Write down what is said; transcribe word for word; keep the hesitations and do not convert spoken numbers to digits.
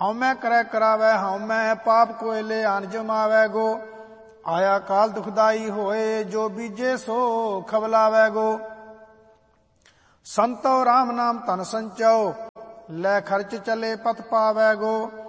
ਹਉਮੈ ਕਰੈ ਕਰਾਵੈ ਹਉਮੈ, ਪਾਪ ਕੋਇਲੇ ਆਨ ਜਮਾਵੈ ਗੋ। ਆਇਆ ਕਾਲ ਦੁਖਦਾਈ ਹੋਏ, ਜੋ ਬੀਜੇ ਸੋ ਖਬਲਾਵੈ ਗੋ। ਸੰਤੋ ਰਾਮ ਨਾਮ ਧਨ ਸੰਚਉ, ਲੈ ਖਰਚ ਚਲੇ ਪਤ ਪਾਵੈ ਗੋ।